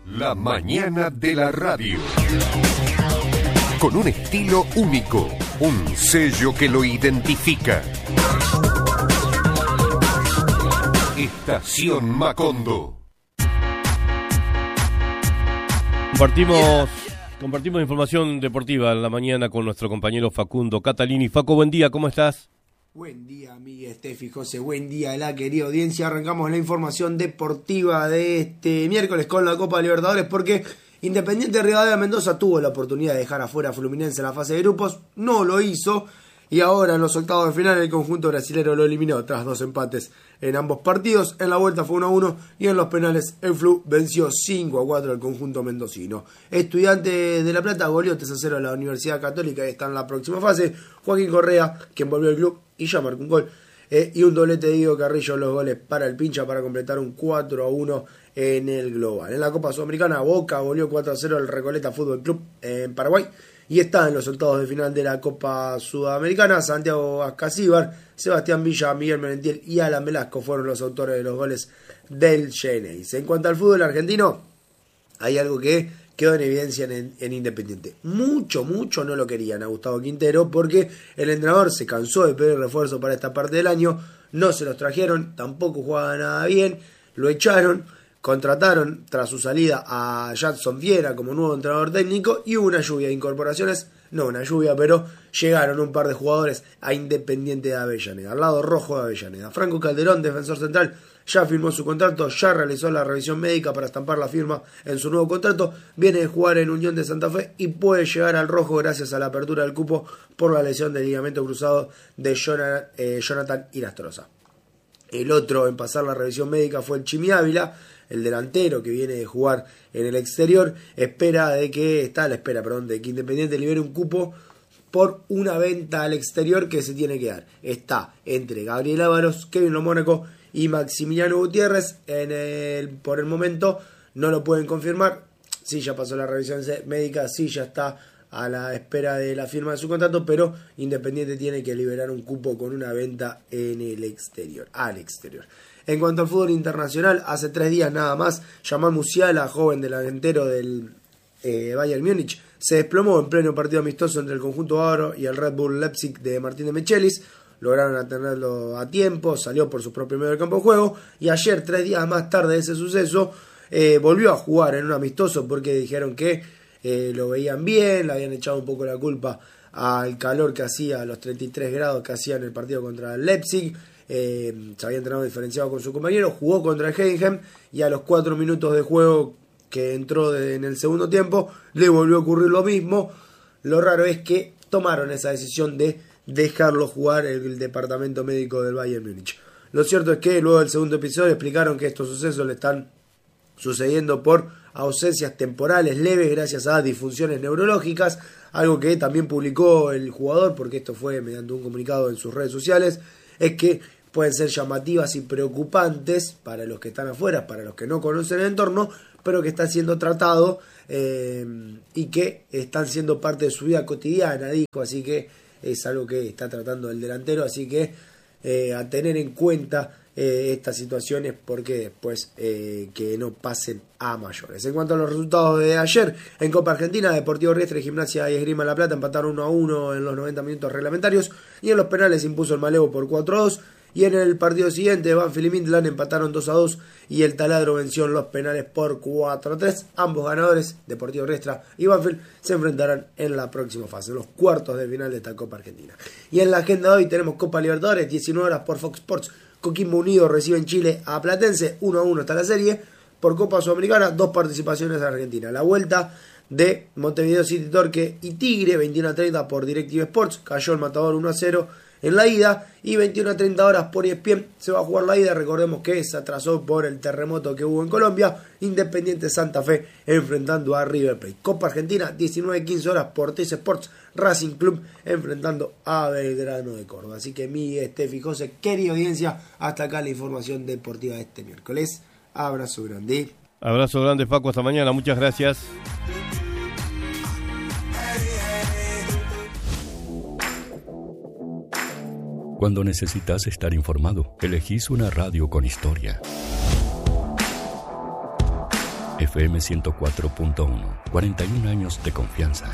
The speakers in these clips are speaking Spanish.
La mañana de la radio. Con un estilo único, un sello que lo identifica. Estación Macondo. Compartimos información deportiva en la mañana con nuestro compañero Facundo Catalini. Facu, buen día, ¿cómo estás? Buen día, mi Estefi, José, buen día, la querida audiencia. Arrancamos la información deportiva de este miércoles con la Copa Libertadores porque Independiente Rivadavia Mendoza tuvo la oportunidad de dejar afuera a Fluminense en la fase de grupos, no lo hizo y ahora en los octavos de final el conjunto brasilero lo eliminó tras 2 empates en ambos partidos. En la vuelta fue 1-1 y en los penales el Flu venció 5-4 al conjunto mendocino. Estudiantes de La Plata goleó 3-0 a la Universidad Católica y está en la próxima fase. Joaquín Correa, quien volvió al club y ya marcó un gol, y un doblete de Diego Carrillo en los goles para el Pincha para completar un 4-1 en el global. En la Copa Sudamericana, Boca goleó 4-0 al Recoleta Fútbol Club en Paraguay y está en los octavos de final de la Copa Sudamericana. Santiago Ascasíbar, Sebastián Villa, Miguel Merentiel y Alan Velasco fueron los autores de los goles del Genesis. En cuanto al fútbol argentino, hay algo que quedó en evidencia en Independiente. Mucho no lo querían a Gustavo Quintero porque el entrenador se cansó de pedir refuerzo para esta parte del año, no se los trajeron, tampoco jugaba nada bien, lo echaron, contrataron tras su salida a Jadson Viera como nuevo entrenador técnico y hubo una lluvia de incorporaciones, no una lluvia, pero llegaron un par de jugadores a Independiente de Avellaneda, al lado rojo de Avellaneda. Franco Calderón, defensor central, ya firmó su contrato, ya realizó la revisión médica para estampar la firma en su nuevo contrato, viene de jugar en Unión de Santa Fe y puede llegar al rojo gracias a la apertura del cupo por la lesión del ligamento cruzado de Jonathan Irastroza. El otro en pasar la revisión médica fue el Chimi Ávila, el delantero que viene de jugar en el exterior, de que Independiente libere un cupo por una venta al exterior que se tiene que dar. Está entre Gabriel Ávaros, Kevin Lo Mónaco y Maximiliano Gutiérrez. Por el momento no lo pueden confirmar. Sí, ya pasó la revisión médica, sí, ya está a la espera de la firma de su contrato, pero Independiente tiene que liberar un cupo con una venta en el exterior, al exterior. En cuanto al fútbol internacional, hace 3 días nada más, Jamal Musiala, joven delantero del Bayern Múnich, se desplomó en pleno partido amistoso entre el conjunto bávaro y el Red Bull Leipzig de Martín de Michelis. Lograron atenerlo a tiempo, salió por su propio medio del campo de juego y ayer, 3 días más tarde de ese suceso, volvió a jugar en un amistoso porque dijeron que lo veían bien, le habían echado un poco la culpa al calor que hacía, a los 33 grados que hacía en el partido contra el Leipzig. Se había entrenado diferenciado con su compañero, jugó contra el Heidenheim y a los 4 minutos de juego que entró en el segundo tiempo le volvió a ocurrir lo mismo. Lo raro es que tomaron esa decisión de dejarlo jugar el departamento médico del Bayern Múnich. Lo cierto es que luego del segundo episodio explicaron que estos sucesos le están sucediendo por ausencias temporales leves gracias a disfunciones neurológicas, algo que también publicó el jugador, porque esto fue mediante un comunicado en sus redes sociales, es que pueden ser llamativas y preocupantes para los que están afuera, para los que no conocen el entorno, pero que están siendo tratados y que están siendo parte de su vida cotidiana, dijo, así que es algo que está tratando el delantero, así que a tener en cuenta estas situaciones porque después que no pasen a mayores. En cuanto a los resultados de ayer, en Copa Argentina, Deportivo Riestra y Gimnasia y Esgrima La Plata empataron 1-1 en los 90 minutos reglamentarios y en los penales impuso el Malevo por 4-2. Y en el partido siguiente, Banfield y Midland empataron 2-2 y el Taladro venció en los penales por 4-3. Ambos ganadores, Deportivo Riestra y Banfield, se enfrentarán en la próxima fase, los cuartos de final de esta Copa Argentina. Y en la agenda de hoy tenemos Copa Libertadores, 19 horas por Fox Sports. Coquimbo Unido recibe en Chile a Platense, 1-1 está la serie. Por Copa Sudamericana, 2 participaciones de Argentina. La vuelta de Montevideo City Torque y Tigre, 21:30 por Directive Sports. Cayó el Matador 1-0 en la ida y 21:30 horas por ESPN se va a jugar la ida. Recordemos que se atrasó por el terremoto que hubo en Colombia. Independiente Santa Fe enfrentando a River Plate. Copa Argentina, 19:15 horas por TC Sports. Racing Club enfrentando a Belgrano de Córdoba. Así que mi Estefi José, querida audiencia, hasta acá la información deportiva de este miércoles. Abrazo grande. Abrazo grande, Facu, hasta mañana, muchas gracias. Cuando necesitas estar informado, elegís una radio con historia. FM 104.1. 41 años de confianza.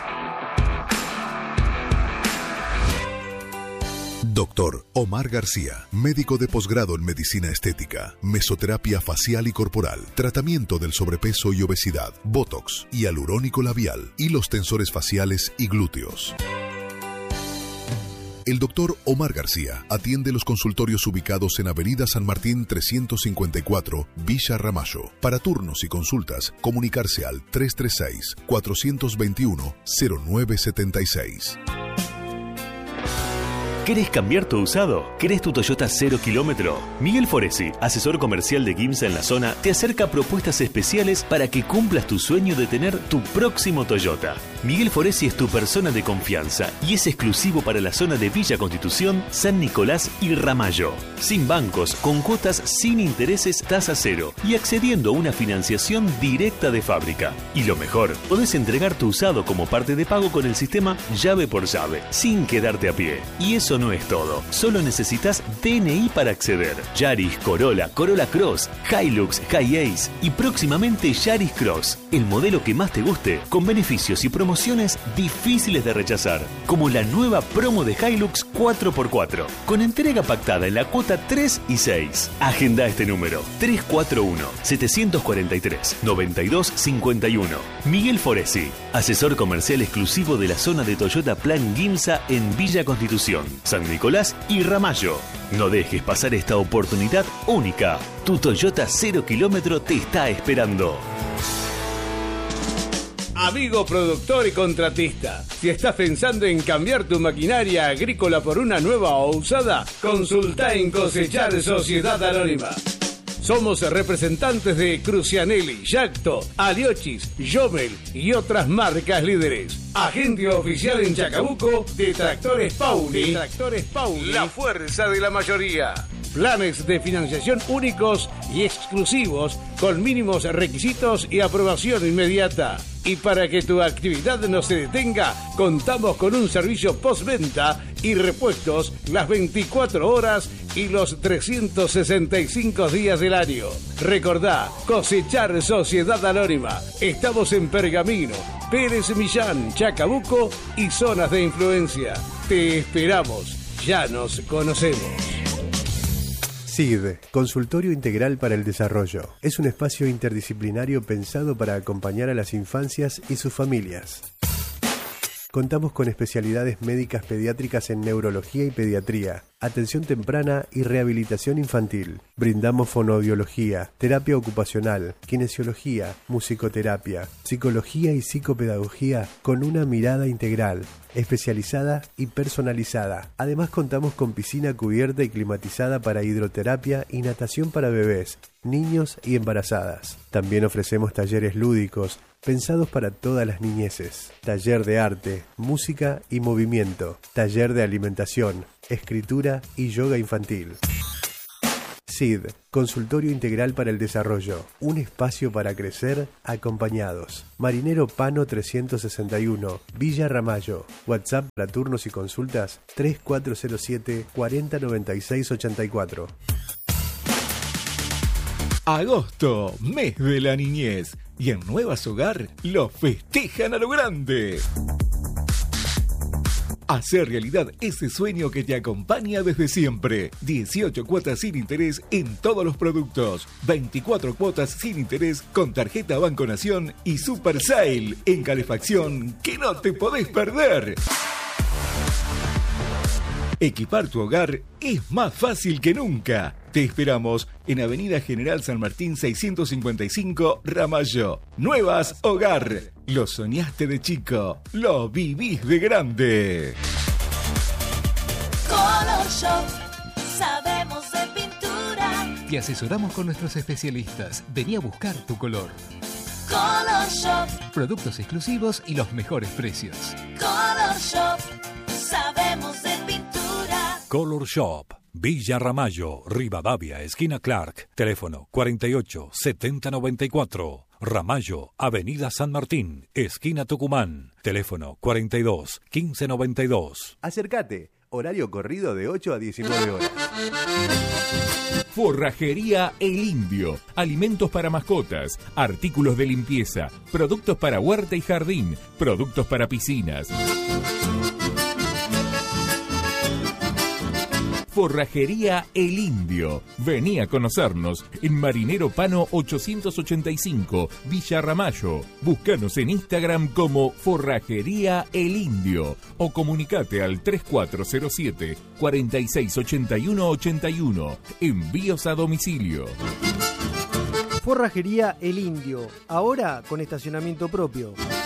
Doctor Omar García, médico de posgrado en medicina estética, mesoterapia facial y corporal, tratamiento del sobrepeso y obesidad, botox, hialurónico labial, hilos tensores faciales y glúteos. El doctor Omar García atiende los consultorios ubicados en Avenida San Martín 354, Villa Ramallo. Para turnos y consultas, comunicarse al 336-421-0976. ¿Querés cambiar tu usado? ¿Querés tu Toyota 0 kilómetro? Miguel Foresi, asesor comercial de Gimsa en la zona, te acerca propuestas especiales para que cumplas tu sueño de tener tu próximo Toyota. Miguel Foresi es tu persona de confianza y es exclusivo para la zona de Villa Constitución, San Nicolás y Ramallo. Sin bancos, con cuotas sin intereses, tasa cero y accediendo a una financiación directa de fábrica. Y lo mejor, podés entregar tu usado como parte de pago con el sistema llave por llave, sin quedarte a pie. Y eso no es todo. Solo necesitas DNI para acceder. Yaris, Corolla, Corolla Cross, Hilux, Hi-Ace y próximamente Yaris Cross. El modelo que más te guste, con beneficios y promociones difíciles de rechazar. Como la nueva promo de Hilux 4x4, con entrega pactada en la cuota 3 y 6. Agenda este número: 341-743-9251. Miguel Foresi, asesor comercial exclusivo de la zona de Toyota Plan Gimsa en Villa Constitución, San Nicolás y Ramallo. No dejes pasar esta oportunidad única. Tu Toyota 0 kilómetro te está esperando. Amigo productor y contratista, si estás pensando en cambiar tu maquinaria agrícola por una nueva o usada, consulta en Cosechar Sociedad Anónima. Somos representantes de Crucianelli, Yacto, Aliochis, Jomel y otras marcas líderes. Agente oficial en Chacabuco de Tractores Pauli. La fuerza de la mayoría. Planes de financiación únicos y exclusivos con mínimos requisitos y aprobación inmediata. Y para que tu actividad no se detenga, contamos con un servicio postventa y repuestos las 24 horas y los 365 días del año. Recordá, Cosechar Sociedad Anónima. Estamos en Pergamino, Pérez Millán, Chacabuco y zonas de influencia. Te esperamos. Ya nos conocemos. CID, Consultorio Integral para el Desarrollo. Es un espacio interdisciplinario pensado para acompañar a las infancias y sus familias. Contamos con especialidades médicas pediátricas en neurología y pediatría, atención temprana y rehabilitación infantil. Brindamos fonoaudiología, terapia ocupacional, kinesiología, musicoterapia, psicología y psicopedagogía con una mirada integral, especializada y personalizada. Además contamos con piscina cubierta y climatizada para hidroterapia y natación para bebés, niños y embarazadas. También ofrecemos talleres lúdicos pensados para todas las niñeces. Taller de arte, música y movimiento. Taller de alimentación, escritura y yoga infantil. CID, Consultorio Integral para el Desarrollo. Un espacio para crecer acompañados. Marinero Pano 361, Villa Ramallo. WhatsApp para turnos y consultas 3407 4096 84. Agosto, mes de la niñez. Y en Nuevas Hogar lo festejan a lo grande. Hacer realidad ese sueño que te acompaña desde siempre. 18 cuotas sin interés en todos los productos. 24 cuotas sin interés con tarjeta Banco Nación y Super Sale en calefacción que no te podés perder. Equipar tu hogar es más fácil que nunca. Te esperamos en Avenida General San Martín 655, Ramallo. Nuevas Hogar. Lo soñaste de chico, lo vivís de grande. Color Shop, sabemos de pintura. Te asesoramos con nuestros especialistas. Vení a buscar tu color. Color Shop, productos exclusivos y los mejores precios. Color Shop, sabemos de pintura. Color Shop, Villa Ramallo, Rivadavia, esquina Clark, teléfono 48 70 94. Ramallo, Avenida San Martín, esquina Tucumán, teléfono 42 15 92. Acércate, horario corrido de 8 a 19 horas. Forrajería El Indio. Alimentos para mascotas, artículos de limpieza, productos para huerta y jardín, productos para piscinas. Forrajería El Indio. Vení a conocernos en Marinero Pano 885, Villa Ramallo. Búscanos en Instagram como Forrajería El Indio o comunicate al 3407 4681 81. Envíos a domicilio. Forrajería El Indio, ahora con estacionamiento propio.